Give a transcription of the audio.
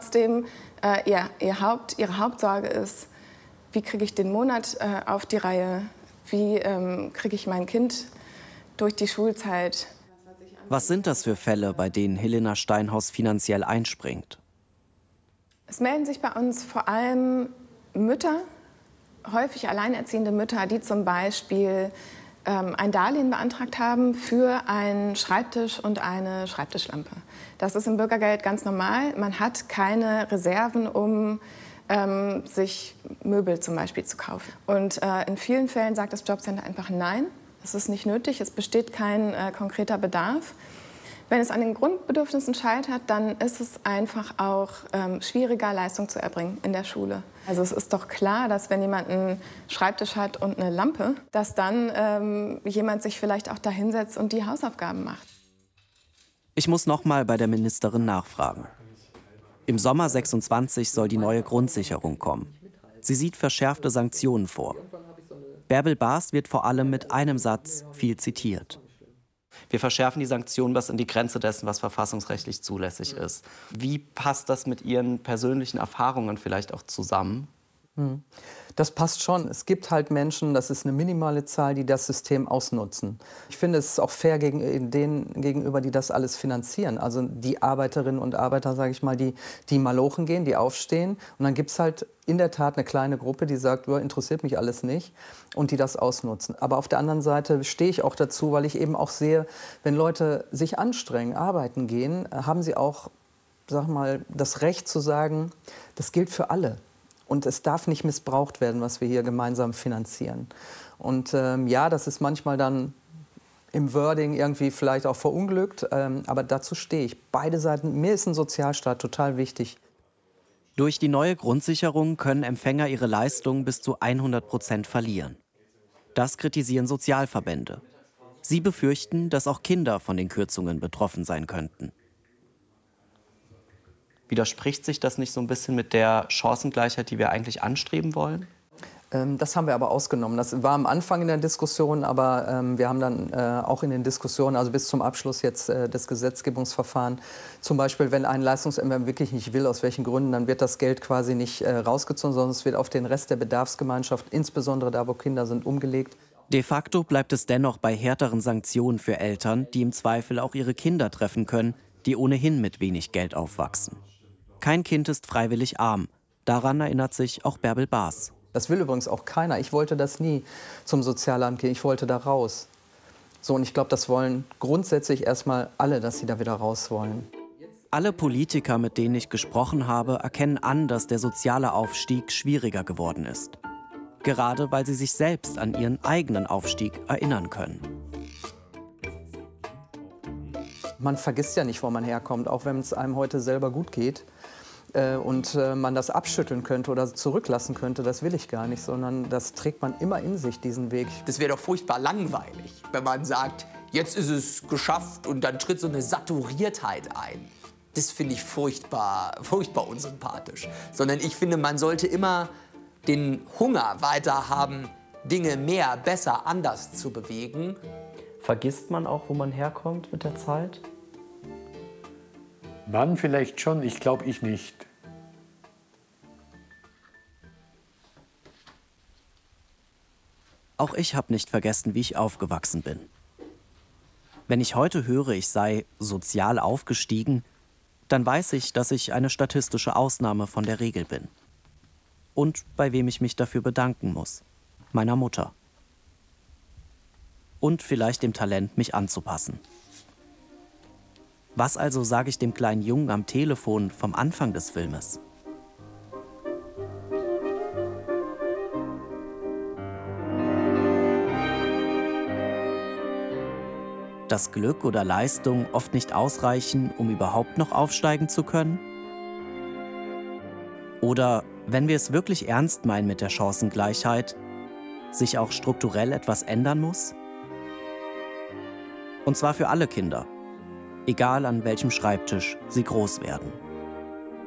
trotzdem ihre Hauptsorge ist, wie kriege ich den Monat auf die Reihe, wie kriege ich mein Kind durch die Schulzeit. Was sind das für Fälle, bei denen Helena Steinhaus finanziell einspringt? Es melden sich bei uns vor allem Mütter, häufig alleinerziehende Mütter, die zum Beispiel ein Darlehen beantragt haben für einen Schreibtisch und eine Schreibtischlampe. Das ist im Bürgergeld ganz normal. Man hat keine Reserven, um sich Möbel zum Beispiel zu kaufen. Und in vielen Fällen sagt das Jobcenter einfach nein. Das ist nicht nötig, es besteht kein konkreter Bedarf. Wenn es an den Grundbedürfnissen scheitert, dann ist es einfach auch schwieriger, Leistung zu erbringen in der Schule. Also es ist doch klar, dass wenn jemand einen Schreibtisch hat und eine Lampe, dass dann jemand sich vielleicht auch da hinsetzt und die Hausaufgaben macht. Ich muss noch mal bei der Ministerin nachfragen. Im Sommer 26 soll die neue Grundsicherung kommen. Sie sieht verschärfte Sanktionen vor. Bärbel Baas wird vor allem mit einem Satz viel zitiert. Wir verschärfen die Sanktionen bis an die Grenze dessen, was verfassungsrechtlich zulässig ist. Wie passt das mit Ihren persönlichen Erfahrungen vielleicht auch zusammen? Das passt schon. Es gibt halt Menschen, das ist eine minimale Zahl, die das System ausnutzen. Ich finde, es ist auch fair denen gegenüber, die das alles finanzieren. Also die Arbeiterinnen und Arbeiter, sage ich mal, die malochen gehen, die aufstehen. Und dann gibt es halt in der Tat eine kleine Gruppe, die sagt, interessiert mich alles nicht, und die das ausnutzen. Aber auf der anderen Seite stehe ich auch dazu, weil ich eben auch sehe, wenn Leute sich anstrengen, arbeiten gehen, haben sie auch, sag mal, das Recht zu sagen, das gilt für alle. Und es darf nicht missbraucht werden, was wir hier gemeinsam finanzieren. Und ja, das ist manchmal dann im Wording irgendwie vielleicht auch verunglückt, aber dazu stehe ich. Beide Seiten, mir ist ein Sozialstaat total wichtig. Durch die neue Grundsicherung können Empfänger ihre Leistungen bis zu 100% verlieren. Das kritisieren Sozialverbände. Sie befürchten, dass auch Kinder von den Kürzungen betroffen sein könnten. Widerspricht sich das nicht so ein bisschen mit der Chancengleichheit, die wir eigentlich anstreben wollen? Das haben wir aber ausgenommen. Das war am Anfang in der Diskussion, aber wir haben dann auch in den Diskussionen, also bis zum Abschluss jetzt des Gesetzgebungsverfahrens, zum Beispiel, wenn ein Leistungsempfänger wirklich nicht will, aus welchen Gründen, dann wird das Geld quasi nicht rausgezogen, sondern es wird auf den Rest der Bedarfsgemeinschaft, insbesondere da, wo Kinder sind, umgelegt. De facto bleibt es dennoch bei härteren Sanktionen für Eltern, die im Zweifel auch ihre Kinder treffen können, die ohnehin mit wenig Geld aufwachsen. Kein Kind ist freiwillig arm. Daran erinnert sich auch Bärbel Baas. Das will übrigens auch keiner. Ich wollte das nie zum Sozialamt gehen. Ich wollte da raus. So, und ich glaube, das wollen grundsätzlich erstmal alle, dass sie da wieder raus wollen. Alle Politiker, mit denen ich gesprochen habe, erkennen an, dass der soziale Aufstieg schwieriger geworden ist. Gerade weil sie sich selbst an ihren eigenen Aufstieg erinnern können. Man vergisst ja nicht, wo man herkommt, auch wenn es einem heute selber gut geht. Und man das abschütteln könnte oder zurücklassen könnte, das will ich gar nicht, sondern das trägt man immer in sich, diesen Weg. Das wäre doch furchtbar langweilig, wenn man sagt, jetzt ist es geschafft und dann tritt so eine Saturiertheit ein. Das finde ich furchtbar unsympathisch. Sondern ich finde, man sollte immer den Hunger weiter haben, Dinge mehr, besser, anders zu bewegen. Vergisst man auch, wo man herkommt mit der Zeit? Man vielleicht schon, ich glaube ich nicht. Auch ich habe nicht vergessen, wie ich aufgewachsen bin. Wenn ich heute höre, ich sei sozial aufgestiegen, dann weiß ich, dass ich eine statistische Ausnahme von der Regel bin. Und bei wem ich mich dafür bedanken muss: meiner Mutter. Und vielleicht dem Talent, mich anzupassen. Was also sage ich dem kleinen Jungen am Telefon vom Anfang des Filmes? Dass Glück oder Leistung oft nicht ausreichen, um überhaupt noch aufsteigen zu können? Oder, wenn wir es wirklich ernst meinen mit der Chancengleichheit, sich auch strukturell etwas ändern muss? Und zwar für alle Kinder, egal an welchem Schreibtisch sie groß werden.